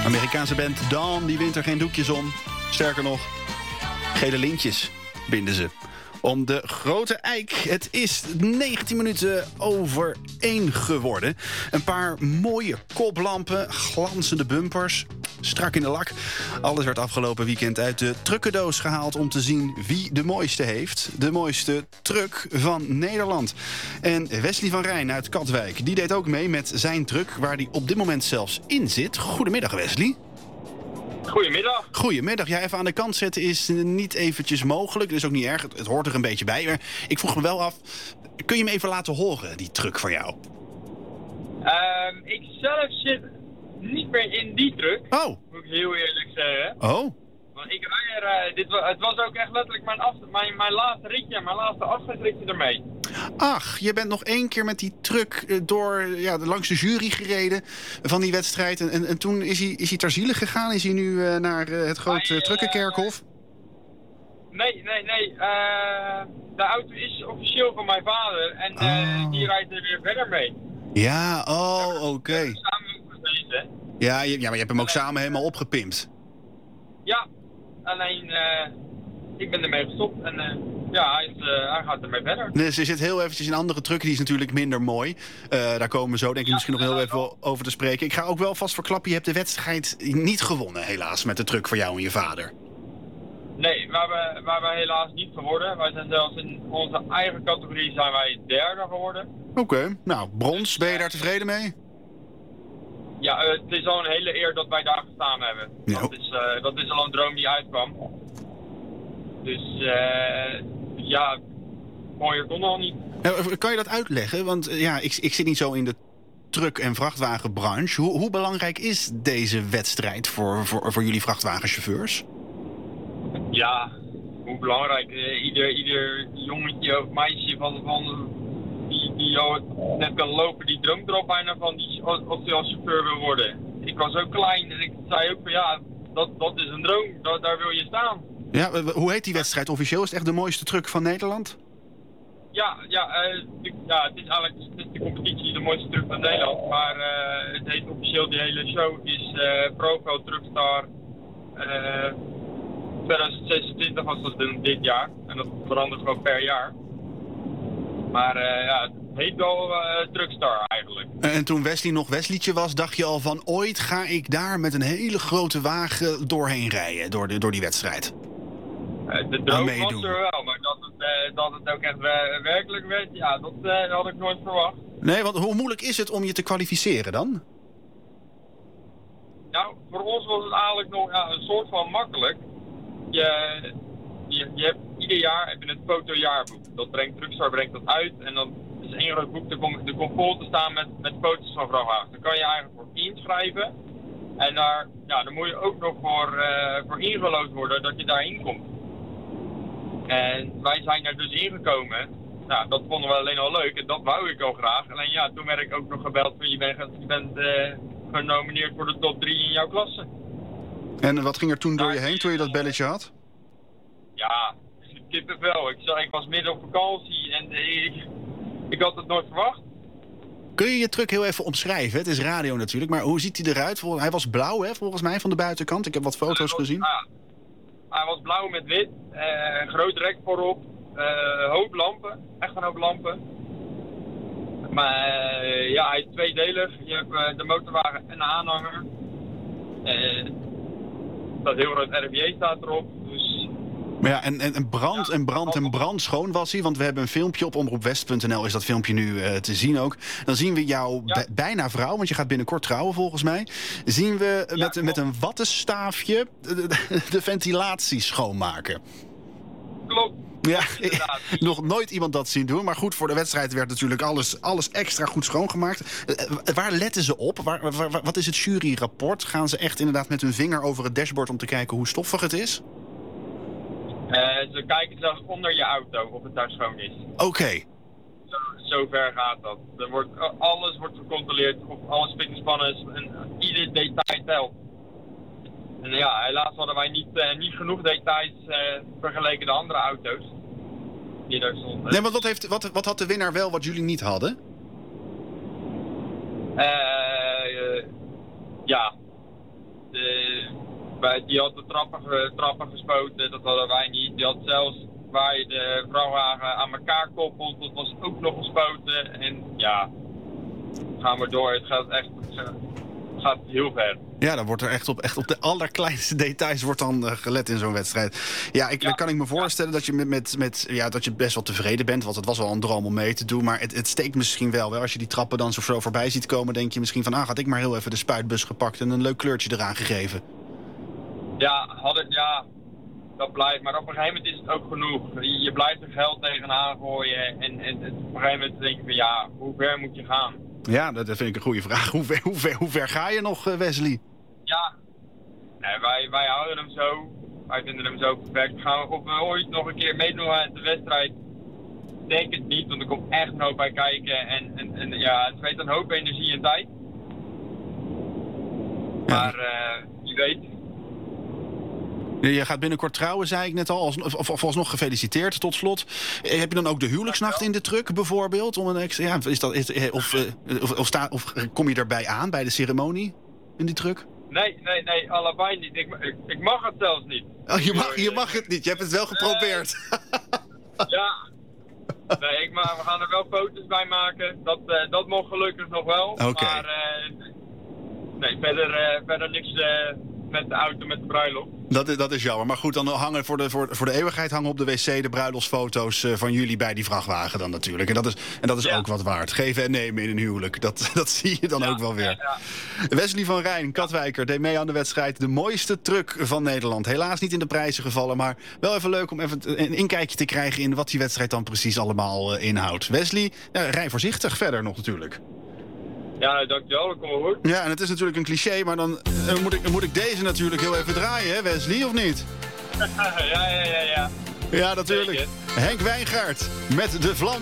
Amerikaanse band Dawn, die wint er geen doekjes om. Sterker nog, gele lintjes binden ze. Om de grote eik. Het is 19 minuten over 1 geworden. Een paar mooie koplampen, glanzende bumpers, strak in de lak. Alles werd afgelopen weekend uit de trucendoos gehaald om te zien wie de mooiste heeft. De mooiste truck van Nederland. En Wesley van Rijn uit Katwijk, die deed ook mee met zijn truck, waar hij op dit moment zelfs in zit. Goedemiddag, Wesley. Goedemiddag. Goedemiddag. Ja, even aan de kant zetten is niet eventjes mogelijk. Dat is ook niet erg. Het hoort er een beetje bij. Maar ik vroeg me wel af, kun je me even laten horen, die truck van jou? Ik zelf zit niet meer in die truck. Oh. Moet ik heel eerlijk zeggen. Oh. Want ik rij er, het was ook echt letterlijk mijn laatste ritje, mijn laatste afscheidsritje ermee. Ach, je bent nog 1 keer met die truck langs de jury gereden van die wedstrijd. En toen is hij ter ziele gegaan? Is hij nu naar het grote truckenkerkhof? Nee. De auto is officieel van mijn vader en die rijdt er weer verder mee. Ja, oké. Samen opgesteeds, hè? Ja, maar je hebt hem ook samen helemaal opgepimpt. Ja, alleen ik ben ermee gestopt en hij gaat ermee verder. Dus je zit heel eventjes in een andere truck, die is natuurlijk minder mooi. Daar komen we zo denk ik misschien nog heel even over te spreken. Ik ga ook wel vast verklappen, je hebt de wedstrijd niet gewonnen helaas met de truck van jou en je vader. Nee, we hebben helaas niet geworden. Wij zijn zelfs in onze eigen categorie zijn wij derde geworden. Oké, nou brons, ben je daar tevreden mee? Ja, het is al een hele eer dat wij daar gestaan hebben. Ja. Dat is al een droom die uitkwam. Dus mooier kon al niet. Kan je dat uitleggen? Want ik zit niet zo in de truck- en vrachtwagenbranche. Hoe belangrijk is deze wedstrijd voor jullie vrachtwagenchauffeurs? Ja, hoe belangrijk. Ieder jongetje of meisje die net kan lopen, die droomt er al bijna van of hij als chauffeur wil worden. Ik was ook klein en ik zei ook van dat is een droom, daar wil je staan. Ja, hoe heet die wedstrijd officieel? Is het echt de mooiste truck van Nederland? Het is eigenlijk de competitie, de mooiste truck van Nederland. Maar het heet officieel, die hele show is Profile Truckstar 2026 was dat dit jaar. En dat verandert gewoon per jaar. Maar het heet wel Truckstar eigenlijk. En toen Wesley nog Wesleytje was, dacht je al van ooit ga ik daar met een hele grote wagen doorheen rijden, door die wedstrijd? De droom was er wel, maar dat het ook echt werkelijk werd, dat had ik nooit verwacht. Nee, want hoe moeilijk is het om je te kwalificeren dan? Nou, voor ons was het eigenlijk nog een soort van makkelijk. Je hebt ieder jaar het fotojaarboek. Truckstar brengt dat uit en dan is één groot boek, er komt vol te staan met foto's van vrachtwagens. Daar kan je eigenlijk voor inschrijven en daar moet je ook nog voor ingelood worden dat je daarin komt. En wij zijn er dus ingekomen. Nou, dat vonden we alleen al leuk en dat wou ik al graag. Alleen toen werd ik ook nog gebeld van je bent genomineerd voor de top 3 in jouw klasse. En wat ging er toen door je heen toen je dat belletje had? Ja, kippenvel. Ik was midden op vakantie en ik had het nooit verwacht. Kun je je truck heel even omschrijven? Het is radio natuurlijk, maar hoe ziet hij eruit? Hij was blauw, hè, volgens mij, van de buitenkant. Ik heb wat foto's gezien. Hij was blauw met wit, groot rek voorop, hoop lampen, echt een hoop lampen. Maar hij is tweedelig. Je hebt de motorwagen en de aanhanger. Dat heel groot RVJ staat erop. Dus Maar ja, en brandschoon was hij. Want we hebben een filmpje op omroepwest.nl. Is dat filmpje nu te zien ook. Dan zien we jou bijna vrouw, want je gaat binnenkort trouwen volgens mij. Zien we met een wattenstaafje de ventilatie schoonmaken. Klopt. Ja, nog nooit iemand dat zien doen. Maar goed, voor de wedstrijd werd natuurlijk alles extra goed schoongemaakt. Waar letten ze op? Wat is het juryrapport? Gaan ze echt inderdaad met hun vinger over het dashboard om te kijken hoe stoffig het is? Ze kijken zelfs onder je auto of het daar schoon is. Oké. Zo ver gaat dat. Alles wordt gecontroleerd of alles spik en span is en ieder detail telt. En helaas hadden wij niet genoeg details vergeleken de andere auto's die daar stonden. Nee, maar wat had de winnaar wel wat jullie niet hadden? Die had de trappen gespoten, dat hadden wij niet. Die had zelfs waar je de vrachtwagen aan elkaar koppelt, dat was ook nog gespoten. En ja, gaan we door. Het gaat heel ver. Ja, dan wordt er echt op de allerkleinste details wordt dan gelet in zo'n wedstrijd. Ja, dan kan ik me voorstellen dat je dat je best wel tevreden bent. Want het was wel een droom om mee te doen. Maar het steekt misschien wel. Als je die trappen dan zo voorbij ziet komen, denk je misschien van... had ik maar heel even de spuitbus gepakt en een leuk kleurtje eraan gegeven. Ja, dat blijft. Maar op een gegeven moment is het ook genoeg. Je blijft er geld tegenaan gooien. En op een gegeven moment denk je van hoe ver moet je gaan? Ja, dat vind ik een goede vraag. Hoe ver ga je nog, Wesley? Ja, nee, wij houden hem zo. Wij vinden hem zo perfect. Gaan we ooit nog een keer meedoen aan de wedstrijd? Denk het niet, want er komt echt een hoop bij kijken. En ja, het weet een hoop energie en tijd. Maar wie weet. Je gaat binnenkort trouwen, zei ik net al. Of alsnog gefeliciteerd, tot slot. Heb je dan ook de huwelijksnacht in de truck, bijvoorbeeld? Om een extra, of kom je erbij aan, bij de ceremonie in die truck? Nee, allebei niet. Ik mag het zelfs niet. Oh, je mag het niet, je hebt het wel geprobeerd. Ja. Nee, we gaan er wel foto's bij maken. Dat mag gelukkig nog wel. Okay. Maar nee, verder niks... met de auto, met de bruiloft. Dat is jammer. Maar goed, dan hangen voor de eeuwigheid hangen op de wc de bruiloftsfoto's van jullie bij die vrachtwagen dan natuurlijk. En dat is ook wat waard. Geven en nemen in een huwelijk. Dat zie je dan ook wel weer. Ja. Wesley van Rijn, Katwijker, deed mee aan de wedstrijd. De mooiste truck van Nederland. Helaas niet in de prijzen gevallen, maar wel even leuk om even een inkijkje te krijgen in wat die wedstrijd dan precies allemaal inhoudt. Wesley, rij voorzichtig verder nog natuurlijk. Ja, dankjewel, dat komt wel goed. Ja, en het is natuurlijk een cliché, maar dan moet ik deze natuurlijk heel even draaien, hè Wesley, of niet? Ja. Ja, natuurlijk. Henk Wijngaard met de vlam.